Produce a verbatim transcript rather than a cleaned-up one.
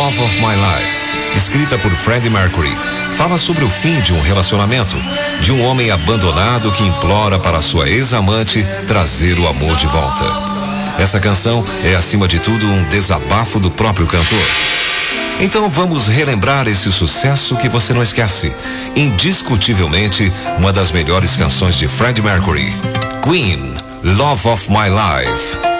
Love of My Life, escrita por Freddie Mercury, fala sobre o fim de um relacionamento, de um homem abandonado que implora para sua ex-amante trazer o amor de volta. Essa canção é, acima de tudo, um desabafo do próprio cantor. Então vamos relembrar esse sucesso que você não esquece. Indiscutivelmente, uma das melhores canções de Freddie Mercury. Queen, Love of My Life.